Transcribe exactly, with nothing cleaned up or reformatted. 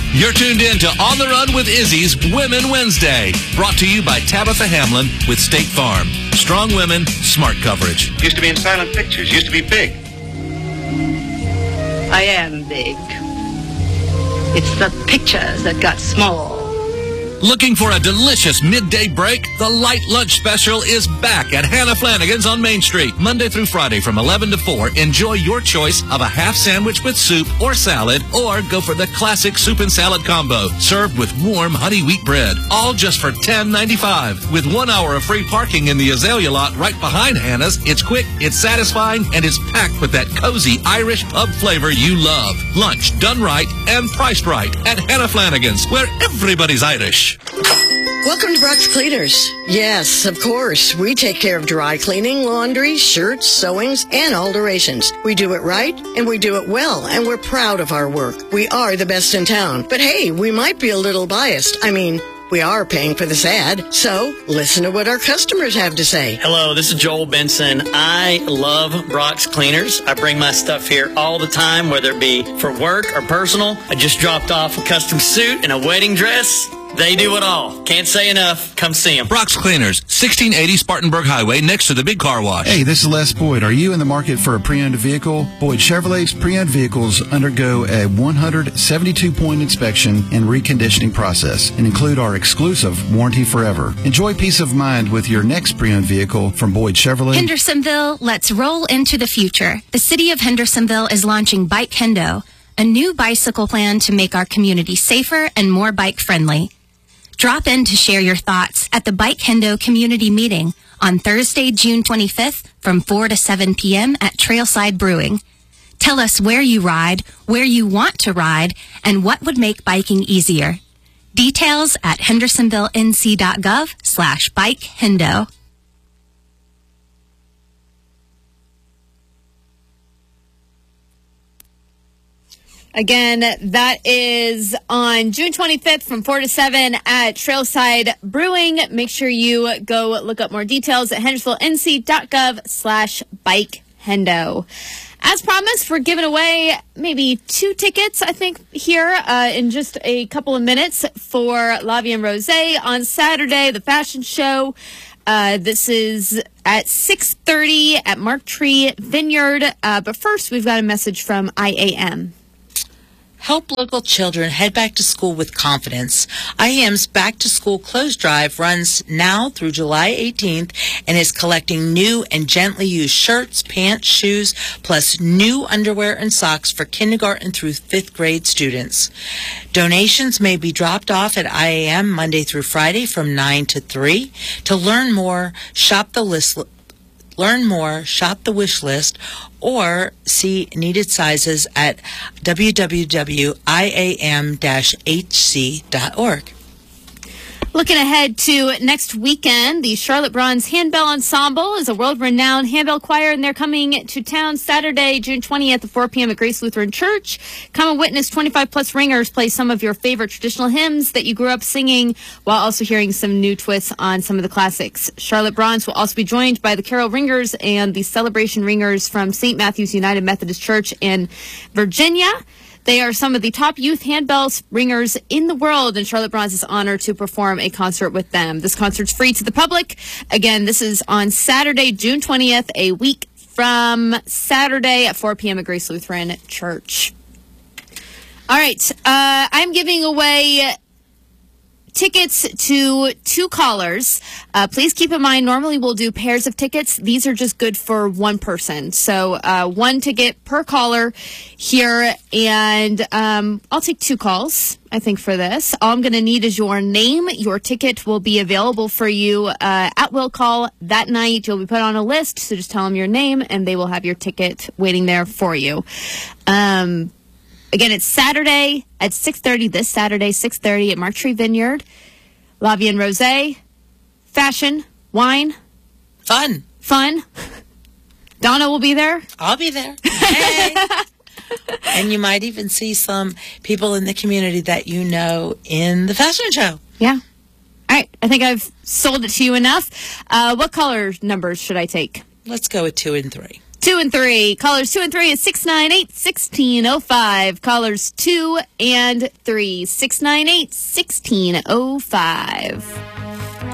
You're tuned in to On the Run with Izzy's Women Wednesday, brought to you by Tabitha Hamlin with State Farm. Strong women, smart coverage. Used to be in silent pictures, used to be big. I am big. It's the pictures that got small. Looking for a delicious midday break? The Light Lunch Special is back at Hannah Flanagan's on Main Street, Monday through Friday from eleven to four. Enjoy your choice of a half sandwich with soup or salad, or go for the classic soup and salad combo, served with warm honey wheat bread, all just for ten ninety-five. With one hour of free parking in the Azalea lot right behind Hannah's, it's quick, it's satisfying, and it's packed with that cozy Irish pub flavor you love. Lunch done right and priced right at Hannah Flanagan's, where everybody's Irish. Welcome to Brock's Cleaners. Yes, of course. We take care of dry cleaning, laundry, shirts, sewings, and alterations. We do it right, and we do it well, and we're proud of our work. We are the best in town. But hey, we might be a little biased. I mean, we are paying for this ad, so listen to what our customers have to say. Hello, this is Joel Benson. I love Brock's Cleaners. I bring my stuff here all the time, whether it be for work or personal. I just dropped off a custom suit and a wedding dress. They do it all. Can't say enough. Come see them. Brock's Cleaners, sixteen eighty Spartanburg Highway, next to the big car wash. Hey, this is Les Boyd. Are you in the market for a pre-owned vehicle? Boyd Chevrolet's pre-owned vehicles undergo a one hundred seventy-two point inspection and reconditioning process and include our exclusive Warranty Forever. Enjoy peace of mind with your next pre-owned vehicle from Boyd Chevrolet. Hendersonville, let's roll into the future. The city of Hendersonville is launching Bike Hendo, a new bicycle plan to make our community safer and more bike-friendly. Drop in to share your thoughts at the Bike Hendo Community Meeting on Thursday, June twenty-fifth from four to seven p.m. at Trailside Brewing. Tell us where you ride, where you want to ride, and what would make biking easier. Details at hendersonvillenc.gov slash bike hendo. Again, that is on June twenty-fifth from four to seven at Trailside Brewing. Make sure you go look up more details at hendersonvillenc.gov slash bike hendo. As promised, we're giving away maybe two tickets, I think, here uh, in just a couple of minutes for La Vie en Rose on Saturday, the fashion show. Uh, this is at six thirty at Mark Tree Vineyard. Uh, but first, we've got a message from I A M. Help local children head back to school with confidence. I A M's Back to School Clothes Drive runs now through July eighteenth and is collecting new and gently used shirts, pants, shoes, plus new underwear and socks for kindergarten through fifth grade students. Donations may be dropped off at I A M Monday through Friday from nine to three. To learn more, shop the list. Learn more, shop the wish list, or see needed sizes at w w w dot i a m dash h c dot org. Looking ahead to next weekend, the Charlotte Bronze Handbell Ensemble is a world-renowned handbell choir, and they're coming to town Saturday, June twentieth at four p.m. at Grace Lutheran Church. Come and witness twenty-five plus ringers play some of your favorite traditional hymns that you grew up singing, while also hearing some new twists on some of the classics. Charlotte Bronze will also be joined by the Carol Ringers and the Celebration Ringers from Saint Matthew's United Methodist Church in Virginia. They are some of the top youth handbell ringers in the world, and Charlotte Bronze is honored to perform a concert with them. This concert's free to the public. Again, this is on Saturday, June twentieth, a week from Saturday at four p.m. at Grace Lutheran Church. All right, uh, I'm giving away tickets to two callers. Uh, please keep in mind, normally we'll do pairs of tickets. These are just good for one person. So uh, one ticket per caller here. And um, I'll take two calls, I think, for this. All I'm going to need is your name. Your ticket will be available for you uh, at will call that night. You'll be put on a list. So just tell them your name and they will have your ticket waiting there for you. Um Again, it's Saturday at six thirty, this Saturday, six thirty at Mark Tree Vineyard. La Vie en Rose, fashion, wine. Fun. Fun. Donna will be there. I'll be there. Hey. And you might even see some people in the community that you know in the fashion show. Yeah. All right. I think I've sold it to you enough. Uh, what color numbers should I take? Let's go with two and three. Two and three. Callers two and three is six nine eight, one six zero five. Callers two and three, six nine eight, one six zero five.